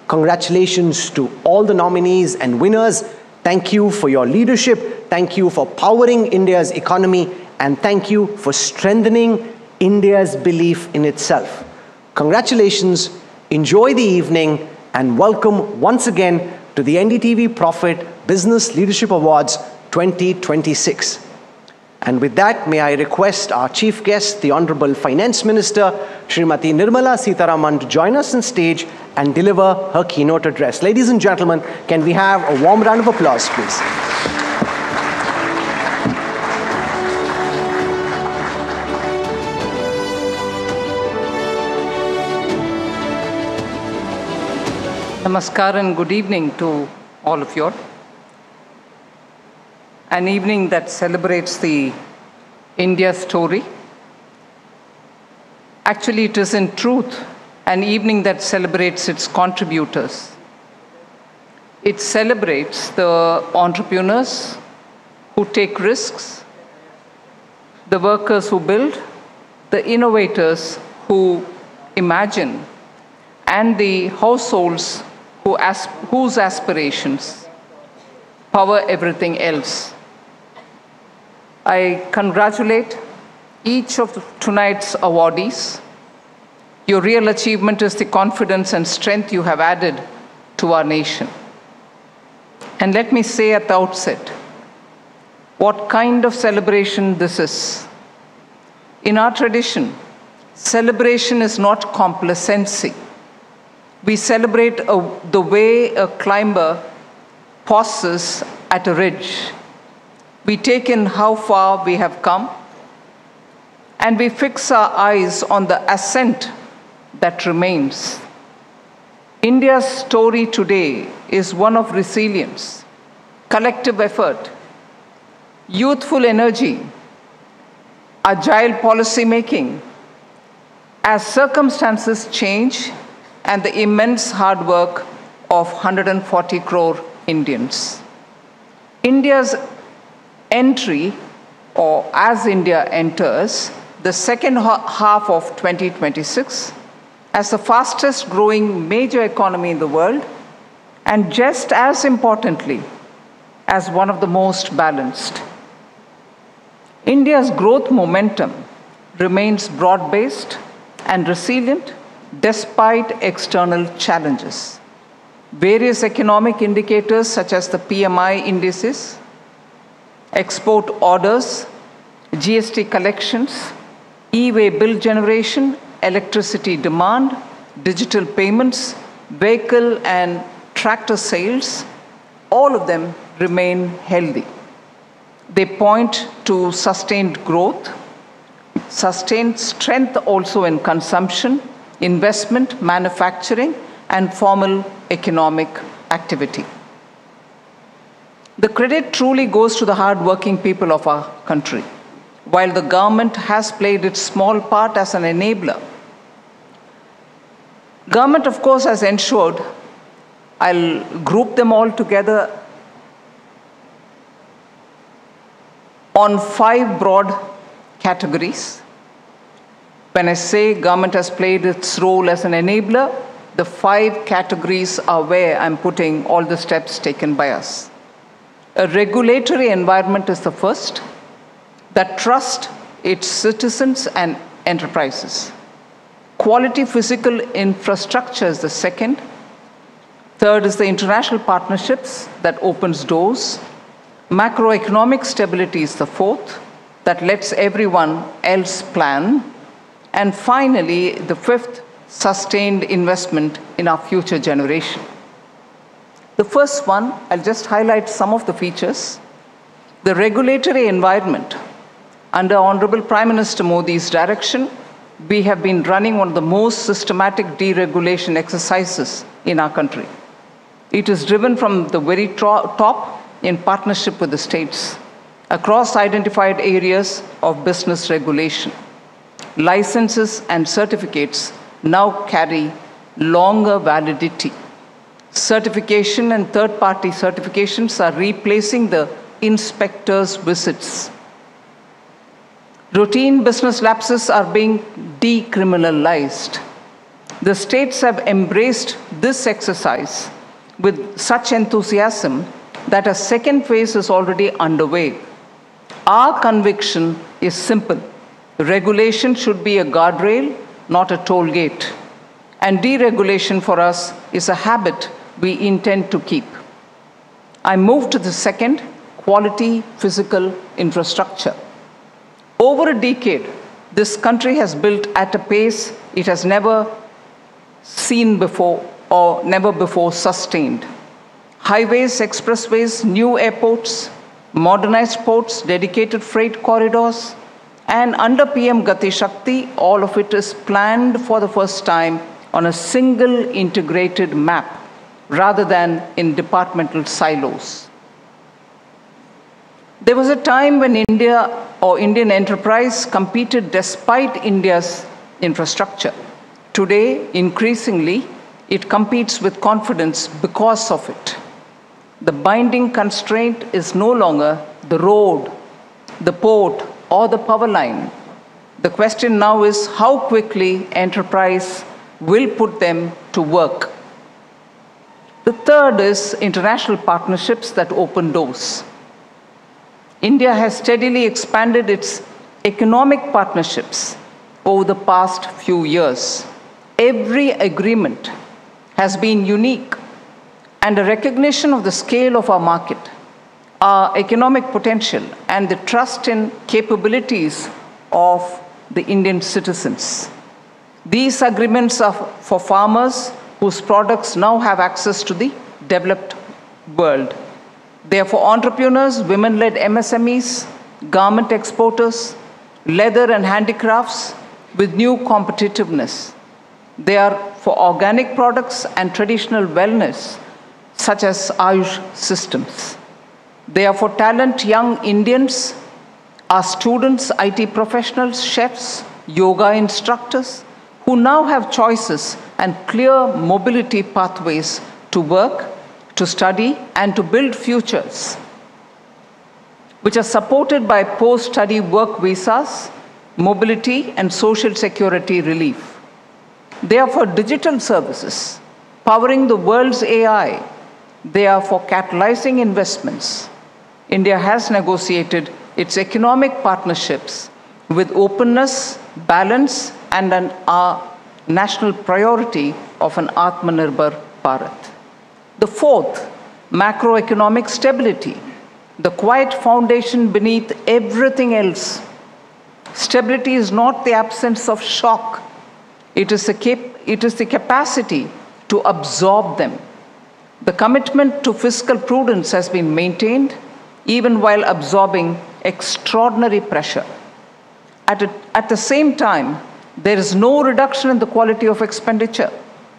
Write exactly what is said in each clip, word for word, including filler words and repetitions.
Congratulations to all the nominees and winners. Thank you for your leadership. Thank you for powering India's economy. And thank you for strengthening India's belief in itself. Congratulations, enjoy the evening, and welcome once again to the N D T V Profit Business Leadership Awards twenty twenty-six. And with that, may I request our chief guest, the Honorable Finance Minister, Srimati Nirmala Sitharaman, to join us on stage and deliver her keynote address. Ladies and gentlemen, can we have a warm round of applause, please? Namaskar and good evening to all of you all. An evening that celebrates the India story. Actually, it is in truth an evening that celebrates its contributors. It celebrates the entrepreneurs who take risks, the workers who build, the innovators who imagine, and the households who asp- whose aspirations power everything else. I congratulate each of tonight's awardees. Your real achievement is the confidence and strength you have added to our nation. And let me say at the outset, what kind of celebration this is. In our tradition, celebration is not complacency. We celebrate a, the way a climber pauses at a ridge. We take in how far we have come, and we fix our eyes on the ascent that remains. India's story today is one of resilience, collective effort, youthful energy, agile policy making, as circumstances change, and the immense hard work of one hundred forty crore Indians. India's entry, or as India enters, the second half of twenty twenty-six as the fastest growing major economy in the world, and just as importantly, as one of the most balanced. India's growth momentum remains broad-based and resilient despite external challenges. Various economic indicators such as the P M I indices, export orders, G S T collections, e-way bill generation, electricity demand, digital payments, vehicle and tractor sales, all of them remain healthy. They point to sustained growth, sustained strength also in consumption, investment, manufacturing, and formal economic activity. The credit truly goes to the hard-working people of our country, while the government has played its small part as an enabler. Government, of course, has ensured, I'll group them all together on five broad categories. When I say government has played its role as an enabler, the five categories are where I'm putting all the steps taken by us. A regulatory environment is the first that trusts its citizens and enterprises. Quality physical infrastructure is the second. Third is the international partnerships that opens doors. Macroeconomic stability is the fourth that lets everyone else plan. And finally, the fifth, sustained investment in our future generation. The first one, I'll just highlight some of the features. The regulatory environment. Under Honorable Prime Minister Modi's direction, we have been running one of the most systematic deregulation exercises in our country. It is driven from the very top in partnership with the states across identified areas of business regulation. Licenses and certificates now carry longer validity. Certification and third-party certifications are replacing the inspectors' visits. Routine business lapses are being decriminalized. The states have embraced this exercise with such enthusiasm that a second phase is already underway. Our conviction is simple. Regulation should be a guardrail, not a toll gate. And deregulation for us is a habit we intend to keep. I move to the second, quality physical infrastructure. Over a decade, this country has built at a pace it has never seen before or never before sustained. Highways, expressways, new airports, modernized ports, dedicated freight corridors, and under P M Gati Shakti, all of it is planned for the first time on a single integrated map rather than in departmental silos. There was a time when India or Indian enterprise competed despite India's infrastructure. Today, increasingly, it competes with confidence because of it. The binding constraint is no longer the road, the port, or the power line. The question now is how quickly enterprise will put them to work. The third is international partnerships that open doors. India has steadily expanded its economic partnerships over the past few years. Every agreement has been unique and a recognition of the scale of our market, our economic potential, and the trust in capabilities of the Indian citizens. These agreements are for farmers whose products now have access to the developed world. They are for entrepreneurs, women-led M S M Es, garment exporters, leather and handicrafts with new competitiveness. They are for organic products and traditional wellness, such as Ayush systems. They are for talent young Indians, our students, I T professionals, chefs, yoga instructors, who now have choices and clear mobility pathways to work, to study, and to build futures, which are supported by post-study work visas, mobility, and social security relief. They are for digital services, powering the world's A I. They are for catalyzing investments. India has negotiated its economic partnerships with openness, balance, and an uh, national priority of an Atmanirbhar Bharat. The fourth, macroeconomic stability, the quiet foundation beneath everything else. Stability is not the absence of shock. It is, a cap it is the capacity to absorb them. The commitment to fiscal prudence has been maintained even while absorbing extraordinary pressure. At, a, at the same time, there is no reduction in the quality of expenditure,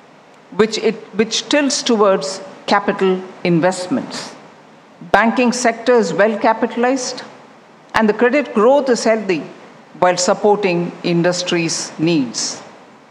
which, it, which tilts towards capital investments. Banking sector is well capitalized, and the credit growth is healthy while supporting industry's needs.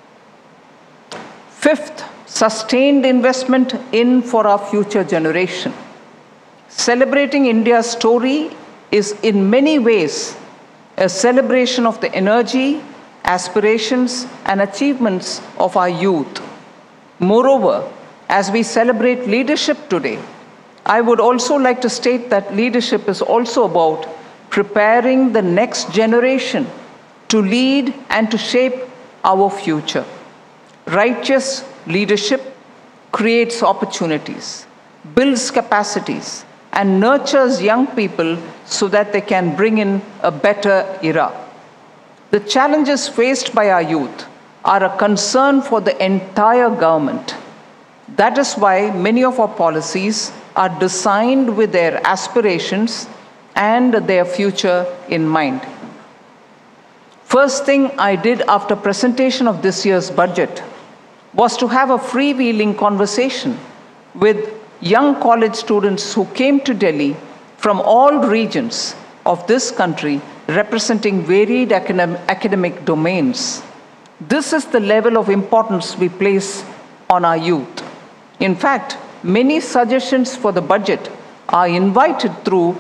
Fifth, sustained investment in for our future generation. Celebrating India's story is in many ways a celebration of the energy, aspirations, and achievements of our youth. Moreover, as we celebrate leadership today, I would also like to state that leadership is also about preparing the next generation to lead and to shape our future. Righteous leadership creates opportunities, builds capacities, and nurtures young people so that they can bring in a better era. The challenges faced by our youth are a concern for the entire government. That is why many of our policies are designed with their aspirations and their future in mind. First thing I did after presentation of this year's budget was to have a freewheeling conversation with young college students who came to Delhi from all regions of this country, representing varied academic domains. This is the level of importance we place on our youth. In fact, many suggestions for the budget are invited through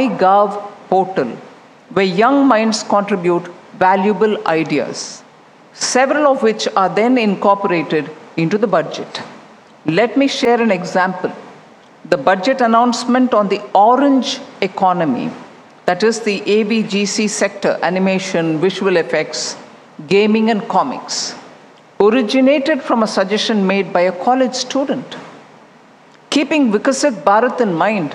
MyGov portal, where young minds contribute valuable ideas. several of which are then incorporated into the budget. Let me share an example. The budget announcement on the orange economy, that is the A V G C sector, animation, visual effects, gaming and comics, originated from a suggestion made by a college student. Keeping Viksit Bharat in mind,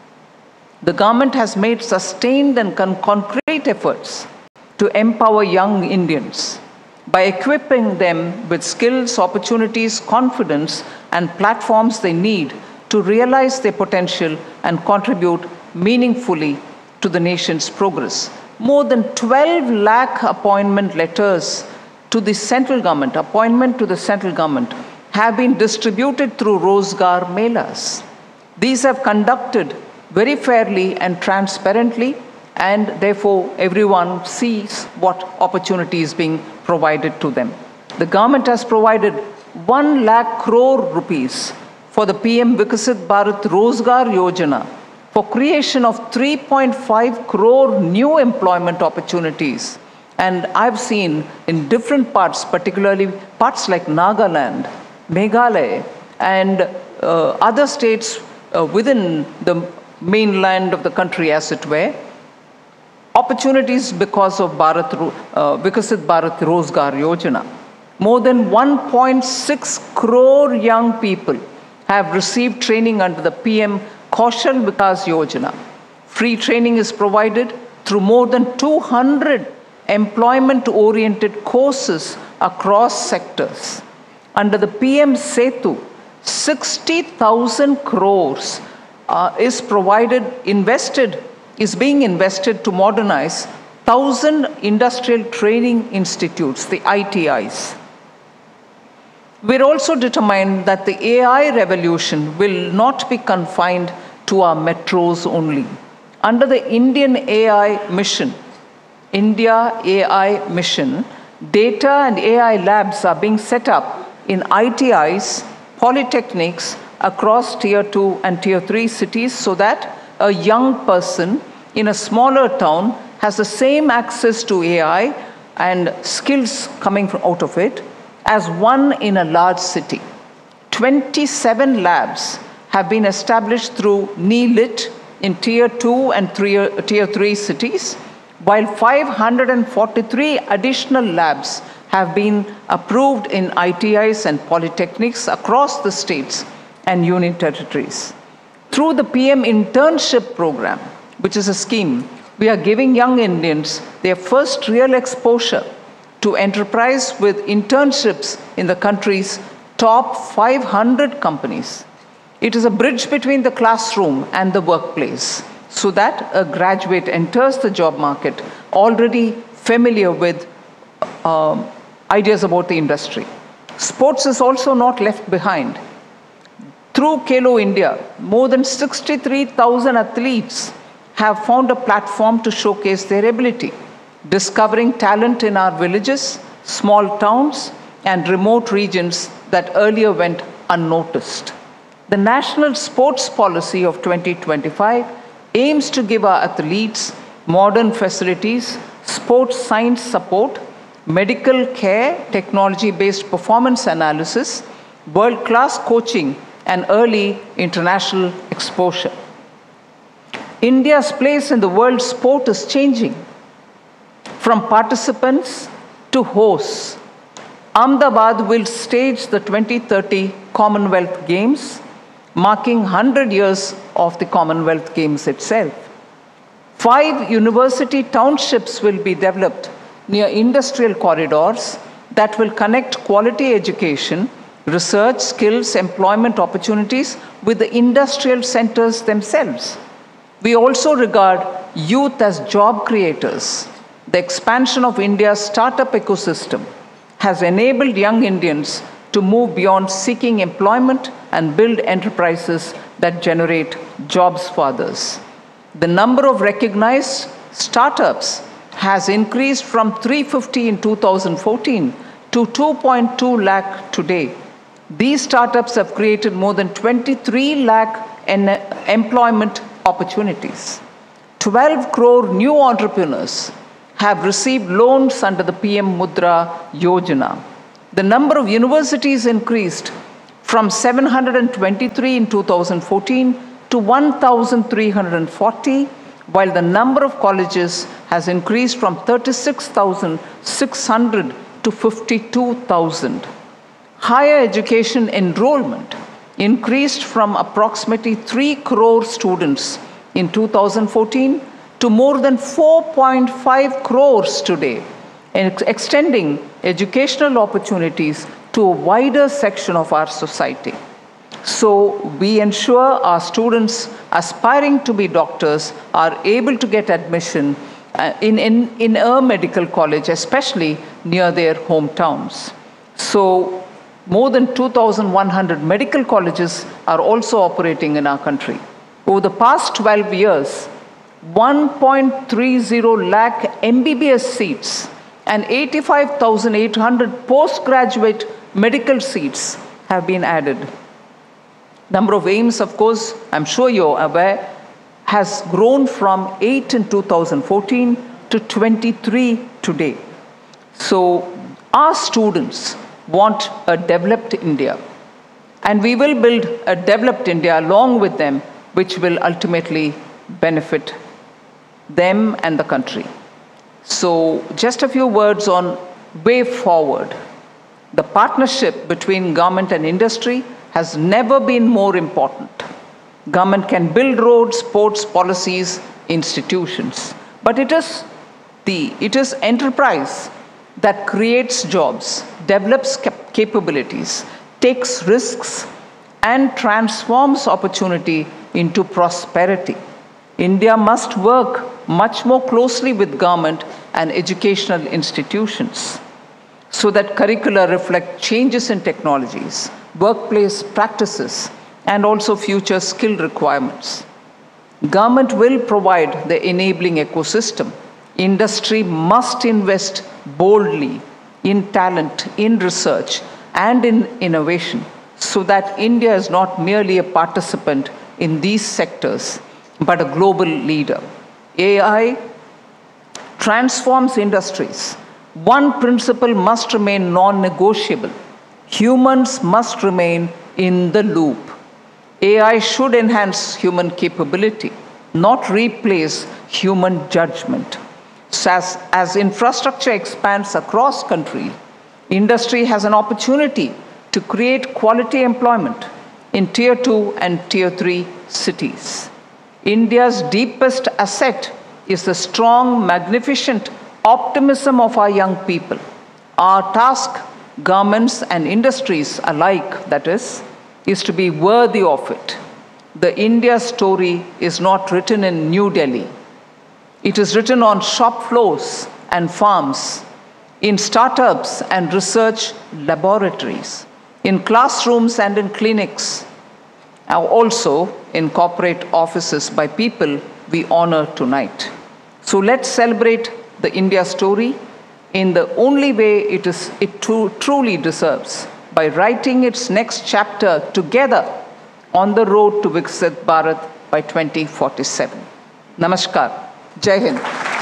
the government has made sustained and con concrete efforts to empower young Indians by equipping them with skills, opportunities, confidence, and platforms they need to realize their potential and contribute meaningfully to the nation's progress. More than twelve lakh appointment letters to the central government, appointment to the central government, have been distributed through Rozgar Melas. These have conducted very fairly and transparently, and therefore everyone sees what opportunity is being provided to them. The government has provided one lakh crore rupees for the P M Viksit Bharat Rozgar Yojana for creation of three point five crore new employment opportunities. And I've seen in different parts, particularly parts like Nagaland, Meghalaya, and uh, other states uh, within the mainland of the country, as it were, opportunities because of Bharat, uh, Viksit Bharat Rozgar Yojana. More than one point six crore young people have received training under the P M Kaushal Vikas Yojana. Free training is provided through more than two hundred employment-oriented courses across sectors. Under the P M Setu, sixty thousand crores uh, is provided, invested, is being invested to modernize one thousand industrial training institutes, the I T Is. We're also determined that the A I revolution will not be confined to our metros only. Under the Indian A I mission, India A I mission, data and A I labs are being set up in I T Is, polytechnics across tier two and tier three cities so that a young person in a smaller town has the same access to A I and skills coming from out of it as one in a large city. twenty-seven labs have been established through NEELIT in tier two and three, tier three cities, while five hundred forty-three additional labs have been approved in I T Is and polytechnics across the states and union territories. Through the P M Internship Program, which is a scheme, we are giving young Indians their first real exposure to enterprise with internships in the country's top five hundred companies. It is a bridge between the classroom and the workplace so that a graduate enters the job market already familiar with um, ideas about the industry. Sports is also not left behind. Through Khelo India, more than sixty-three thousand athletes have found a platform to showcase their ability, discovering talent in our villages, small towns, and remote regions that earlier went unnoticed. The National Sports Policy of twenty twenty-five aims to give our athletes modern facilities, sports science support, medical care, technology-based performance analysis, world-class coaching, and early international exposure. India's place in the world sport is changing. From participants to hosts, Ahmedabad will stage the twenty thirty Commonwealth Games, marking one hundred years of the Commonwealth Games itself. Five university townships will be developed near industrial corridors that will connect quality education, research, skills, employment opportunities with the industrial centers themselves. We also regard youth as job creators. The expansion of India's startup ecosystem has enabled young Indians to move beyond seeking employment and build enterprises that generate jobs for others. The number of recognized startups has increased from three hundred fifty in two thousand fourteen to two point two lakh today. These startups have created more than twenty-three lakh employment opportunities. twelve crore new entrepreneurs have received loans under the P M Mudra Yojana. The number of universities increased from seven hundred twenty-three in two thousand fourteen to one thousand three hundred forty, while the number of colleges has increased from thirty-six thousand six hundred to fifty-two thousand. Higher education enrollment increased from approximately three crore students in two thousand fourteen to more than four point five crores today, ex- extending educational opportunities to a wider section of our society. So we ensure our students aspiring to be doctors are able to get admission uh, in, in, in a medical college, especially near their hometowns. So more than two thousand one hundred medical colleges are also operating in our country. Over the past twelve years, one point three zero lakh M B B S seats and eighty-five thousand eight hundred postgraduate medical seats have been added. Number of AIIMS, of course, I'm sure you're aware, has grown from eight in two thousand fourteen to twenty-three today. So our students want a developed India, and we will build a developed India along with them, which will ultimately benefit them and the country. So just a few words on way forward. The partnership between government and industry has never been more important. Government can build roads, ports, policies, institutions, but it is the it is enterprise that creates jobs, develops cap- capabilities, takes risks, and transforms opportunity into prosperity. India must work much more closely with government and educational institutions so that curricula reflect changes in technologies, workplace practices, and also future skill requirements. Government will provide the enabling ecosystem. Industry must invest boldly in talent, in research, and in innovation so that India is not merely a participant in these sectors, but a global leader. A I transforms industries. One principle must remain non-negotiable. Humans must remain in the loop. A I should enhance human capability, not replace human judgment. So as, as infrastructure expands across country, industry has an opportunity to create quality employment in tier two and tier three cities. India's deepest asset is the strong, magnificent optimism of our young people. Our task, governments and industries alike, that is, is to be worthy of it. The India story is not written in New Delhi. It is written on shop floors and farms, in startups and research laboratories, in classrooms and in clinics, and also in corporate offices by people we honor tonight. So let's celebrate the India story in the only way it, is, it tru- truly deserves, by writing its next chapter together on the road to Viksit Bharat by twenty forty-seven. Namaskar. Jai Hind.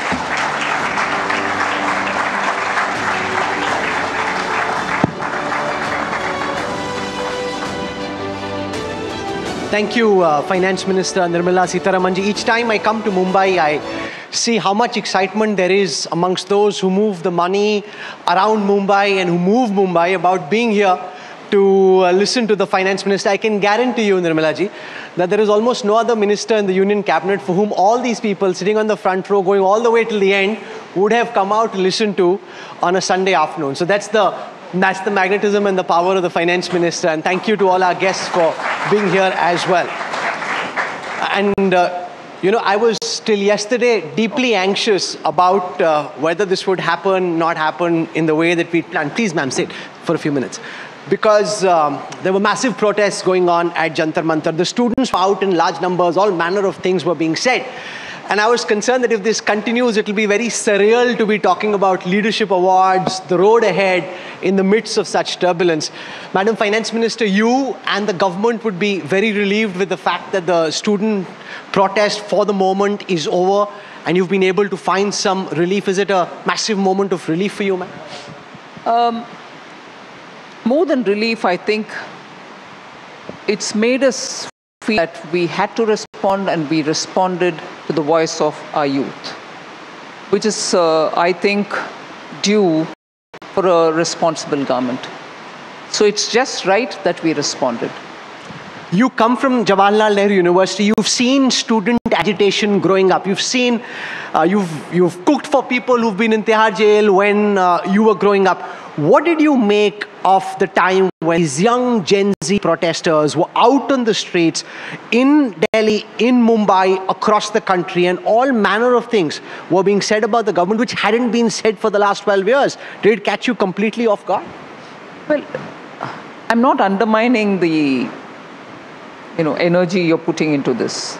Thank you, uh, Finance Minister Nirmala Sitharaman ji. Each time I come to Mumbai, I see how much excitement there is amongst those who move the money around Mumbai and who move Mumbai about being here to uh, listen to the Finance Minister. I can guarantee you, Nirmala ji, that there is almost no other minister in the Union Cabinet for whom all these people sitting on the front row, going all the way till the end, would have come out to listen to on a Sunday afternoon. So that's the That's the magnetism and the power of the Finance Minister. And thank you to all our guests for being here as well. And, uh, you know, I was till yesterday deeply anxious about uh, whether this would happen, not happen in the way that we planned. Please, ma'am, sit for a few minutes. Because um, there were massive protests going on at Jantar Mantar. The students were out in large numbers, all manner of things were being said. And I was concerned that if this continues, it will be very surreal to be talking about leadership awards, the road ahead, in the midst of such turbulence. Madam Finance Minister, you and the government would be very relieved with the fact that the student protest for the moment is over and you've been able to find some relief. Is it a massive moment of relief for you, ma'am? Um, more than relief, I think it's made us feel that we had to respond, and we responded to the voice of our youth, which is, uh, I think, due for a responsible government. So it's just right that we responded. You come from Jawaharlal Nehru University. You've seen student agitation growing up. You've seen, uh, you've, you've cooked for people who've been in Tihar jail when uh, you were growing up. What did you make of the time when these young Gen Z protesters were out on the streets in Delhi, in Mumbai, across the country, and all manner of things were being said about the government which hadn't been said for the last twelve years? Did it catch you completely off guard? Well, I'm not undermining the you know, energy you're putting into this.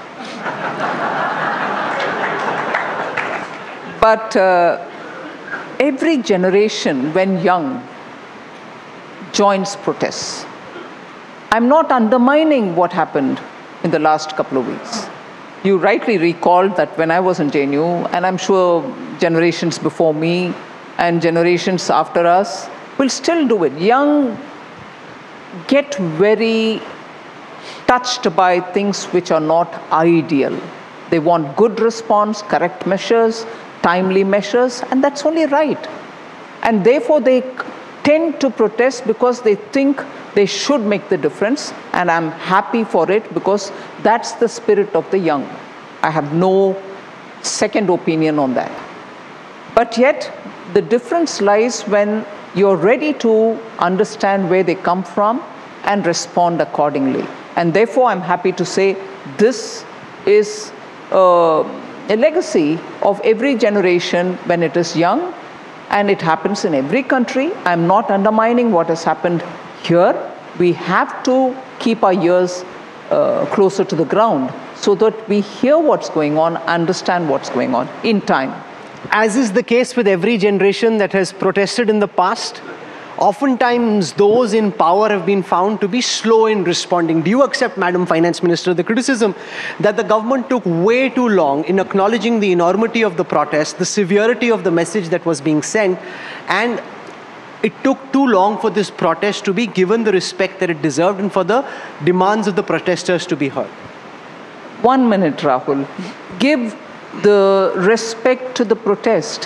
But uh, every generation, when young, joins protests. I'm not undermining what happened in the last couple of weeks. You rightly recalled that when I was in J N U, and I'm sure generations before me and generations after us will still do it. Young get very touched by things which are not ideal. They want good response, correct measures, timely measures, and that's only right. And therefore they tend to protest because they think they should make the difference, and I'm happy for it because that's the spirit of the young. I have no second opinion on that. But yet, the difference lies when you're ready to understand where they come from and respond accordingly. And therefore, I'm happy to say this is uh, a legacy of every generation when it is young, and it happens in every country. I'm not undermining what has happened here. We have to keep our ears uh, closer to the ground so that we hear what's going on, understand what's going on in time. As is the case with every generation that has protested in the past, oftentimes those in power have been found to be slow in responding. Do you accept, Madam Finance Minister, the criticism that the government took way too long in acknowledging the enormity of the protest, the severity of the message that was being sent, and it took too long for this protest to be given the respect that it deserved and for the demands of the protesters to be heard? One minute, Rahul. Give the respect to the protest.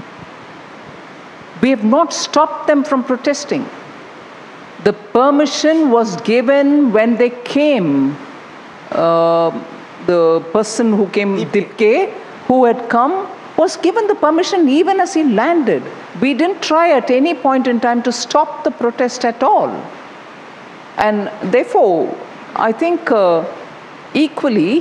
We have not stopped them from protesting. The permission was given when they came. Uh, the person who came, Dipke, who had come, was given the permission even as he landed. We didn't try at any point in time to stop the protest at all. And therefore, I think uh, equally,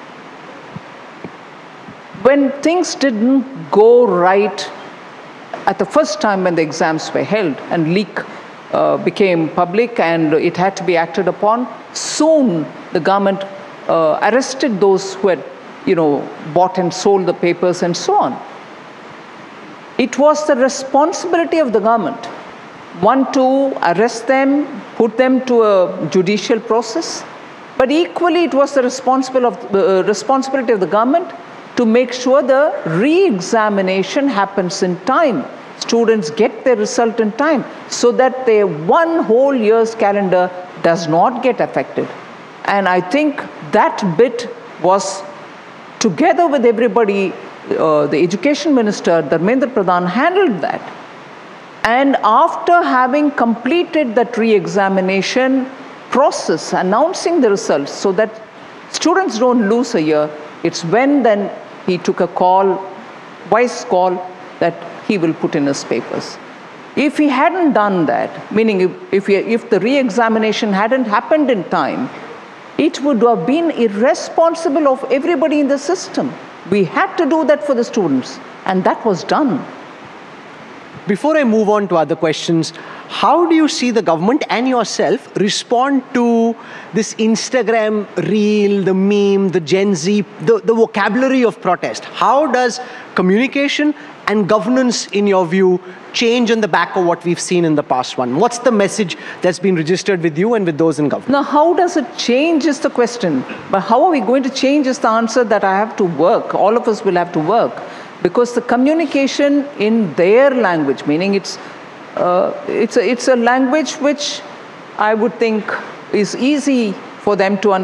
when things didn't go right at the first time when the exams were held and leak uh, became public and it had to be acted upon, soon the government uh, arrested those who had, you know, bought and sold the papers and so on. It was the responsibility of the government, one, to arrest them, put them to a judicial process, but equally it was the responsible of, uh, responsibility of the government to make sure the re-examination happens in time. Students get their result in time so that their one whole year's calendar does not get affected. And I think that bit was, together with everybody, uh, the Education Minister, Dharmendra Pradhan, handled that. And after having completed that re-examination process, announcing the results so that students don't lose a year, it's when then he took a call, wise call, that he will put in his papers. If he hadn't done that, meaning if, if, he, if the re-examination hadn't happened in time, it would have been irresponsible of everybody in the system. We had to do that for the students, and that was done. Before I move on to other questions, how do you see the government and yourself respond to this Instagram reel, the meme, the Gen Z, the, the vocabulary of protest? How does communication and governance, in your view, change on the back of what we've seen in the past one? What's the message that's been registered with you and with those in government? Now, how does it change is the question. But how are we going to change is the answer that I have to work. All of us will have to work. Because the communication in their language, meaning it's, uh, it's, a, it's a language which I would think is easy for them to understand.